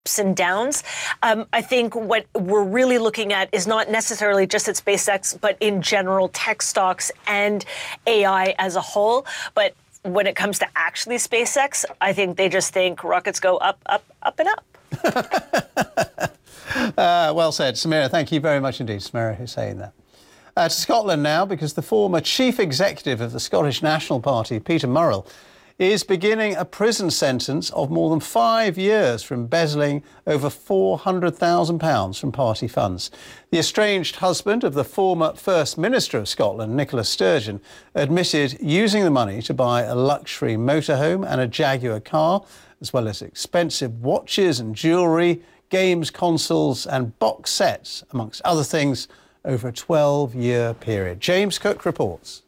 ups and downs. I think what we're really looking at is not necessarily just at SpaceX, but in general tech stocks and AI as a whole. But when it comes to actually SpaceX, I think they just think rockets go up, up, up and up. Well said. Samira, thank you very much indeed. Samira Hussain there. To Scotland now, because the former chief executive of the Scottish National Party, Peter Murrell, is beginning a prison sentence of more than 5 years for embezzling over £400,000 from party funds. The estranged husband of the former First Minister of Scotland, Nicola Sturgeon, admitted using the money to buy a luxury motorhome and a Jaguar car, as well as expensive watches and jewellery, games consoles and box sets, amongst other things, over a 12-year period. James Cook reports.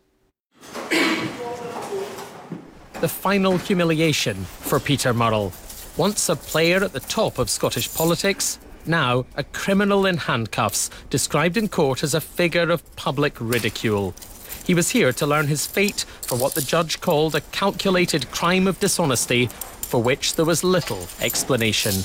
The final humiliation for Peter Murrell. Once a player at the top of Scottish politics, now a criminal in handcuffs, described in court as a figure of public ridicule. He was here to learn his fate for what the judge called a calculated crime of dishonesty, for which there was little explanation.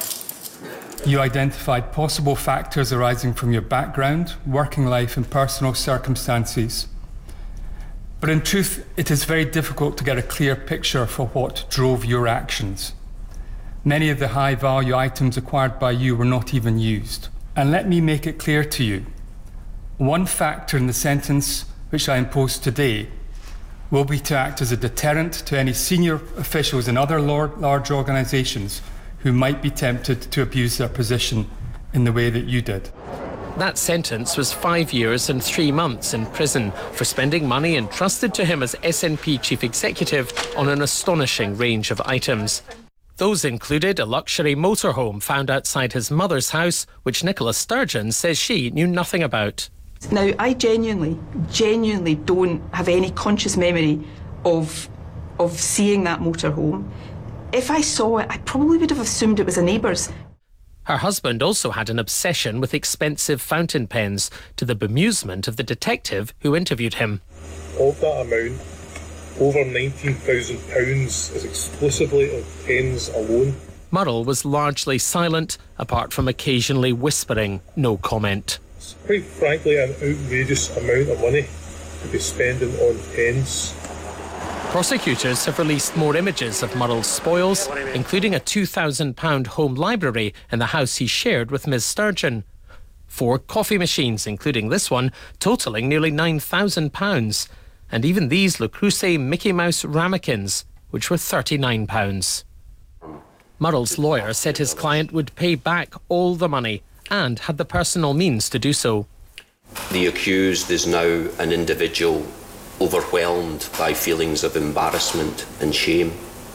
You identified possible factors arising from your background, working life and personal circumstances. But in truth, it is very difficult to get a clear picture for what drove your actions. Many of the high-value items acquired by you were not even used. And let me make it clear to you, one factor in the sentence which I impose today will be to act as a deterrent to any senior officials in other large organisations who might be tempted to abuse their position in the way that you did. That sentence was 5 years and 3 months in prison for spending money entrusted to him as SNP chief executive on an astonishing range of items. Those included a luxury motorhome found outside his mother's house, which Nicola Sturgeon says she knew nothing about. Now, I genuinely don't have any conscious memory of seeing that motorhome. If I saw it, I probably would have assumed it was a neighbour's. Her husband also had an obsession with expensive fountain pens, to the bemusement of the detective who interviewed him. Of that amount, over £19,000 is exclusively of pens alone. Murrell was largely silent, apart from occasionally whispering no comment. It's quite frankly an outrageous amount of money to be spending on pens. Prosecutors have released more images of Murrell's spoils, including a £2,000 home library in the house he shared with Ms Sturgeon. 4 coffee machines, including this one, totalling nearly £9,000. And even these Le Creuset Mickey Mouse ramekins, which were £39. Murrell's lawyer said his client would pay back all the money and had the personal means to do so. The accused is now an individual overwhelmed by feelings of embarrassment and shame.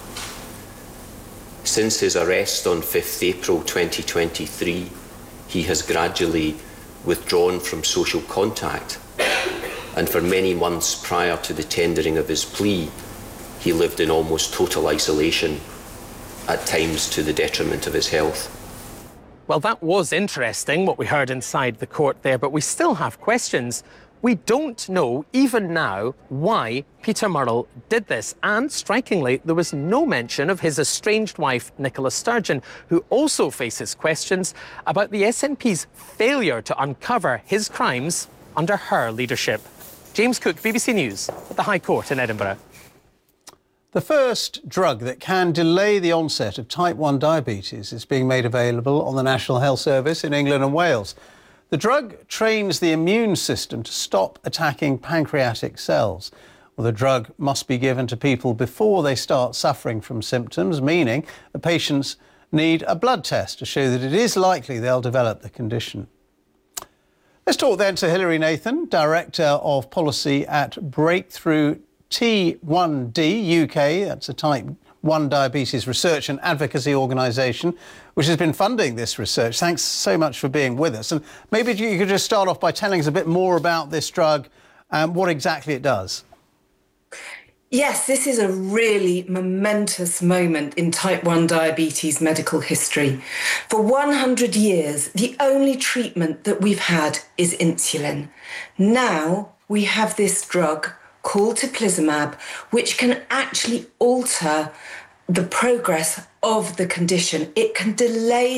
Since his arrest on 5th April 2023, he has gradually withdrawn from social contact, and for many months prior to the tendering of his plea, he lived in almost total isolation, at times to the detriment of his health. Well, that was interesting, what we heard inside the court there, but we still have questions. We don't know, even now, why Peter Murrell did this. And, strikingly, there was no mention of his estranged wife, Nicola Sturgeon, who also faces questions about the SNP's failure to uncover his crimes under her leadership. James Cook, BBC News, at the High Court in Edinburgh. The first drug that can delay the onset of type 1 diabetes is being made available on the National Health Service in England and Wales. The drug trains the immune system to stop attacking pancreatic cells. Well, the drug must be given to people before they start suffering from symptoms, meaning the patients need a blood test to show that it is likely they'll develop the condition. Let's talk then to Hilary Nathan, Director of Policy at Breakthrough T1D UK. That's a type 1 Diabetes Research and Advocacy Organisation, which has been funding this research. Thanks so much for being with us. And maybe you could just start off by telling us a bit more about this drug and what exactly it does. Yes, this is a really momentous moment in type 1 diabetes medical history. For 100 years, the only treatment that we've had is insulin. Now we have this drug called teplizumab, which can actually alter the progress of the condition. It can delay